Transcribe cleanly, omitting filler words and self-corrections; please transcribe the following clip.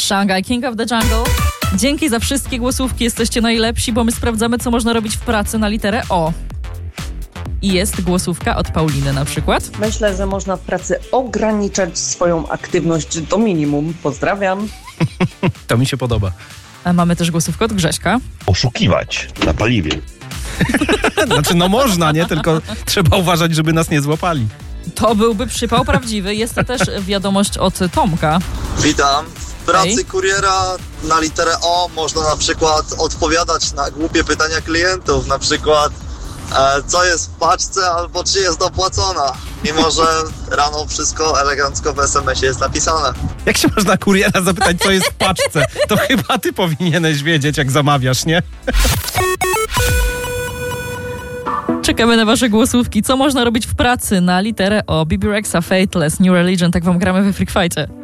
Shanghai King of the Jungle. Dzięki za wszystkie głosówki, jesteście najlepsi, bo my sprawdzamy, co można robić w pracy na literę O. I jest głosówka od Pauliny na przykład. Myślę, że można w pracy ograniczać swoją aktywność do minimum. Pozdrawiam. To mi się podoba. A mamy też głosówkę od Grześka. Oszukiwać na paliwie. Znaczy, no można, nie? Tylko trzeba uważać, żeby nas nie złapali. To byłby przypał prawdziwy. Jest to też wiadomość od Tomka. Witam. W pracy kuriera na literę O można na przykład odpowiadać na głupie pytania klientów, na przykład co jest w paczce albo czy jest dopłacona, mimo że rano wszystko elegancko w SMS-ie jest napisane. Jak się można kuriera zapytać, co jest w paczce? To chyba ty powinieneś wiedzieć, jak zamawiasz, nie? Czekamy na wasze głosówki. Co można robić w pracy na literę O? Bibi Rexa, Fateless, New Religion. Tak wam gramy we Freak Fightie.